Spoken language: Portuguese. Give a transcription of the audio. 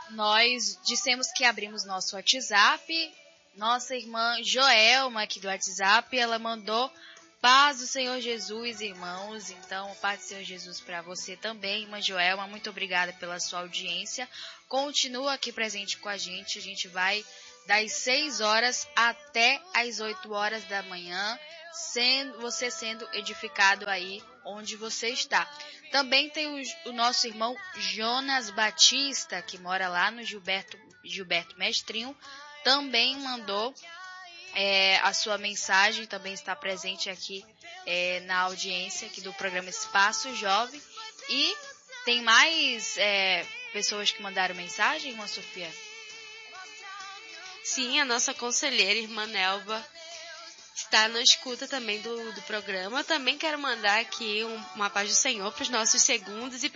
nós dissemos que abrimos nosso WhatsApp. Nossa irmã Joelma, aqui do WhatsApp, ela mandou paz do Senhor Jesus, irmãos. Então, paz do Senhor Jesus para você também, irmã Joelma. Muito obrigada pela sua audiência. Continua aqui presente com a gente. A gente vai das 6 horas até as 8 horas da manhã, você sendo edificado aí onde você está. Também tem o nosso irmão Jonas Batista, que mora lá no Gilberto Mestrinho, também mandou a sua mensagem, também está presente aqui na audiência aqui do programa Espaço Jovem. E tem mais pessoas que mandaram mensagem, irmã Sofia? Sim, a nossa conselheira, irmã Nelva, está na escuta também do programa. Eu também quero mandar aqui uma paz do Senhor para os nossos segundos e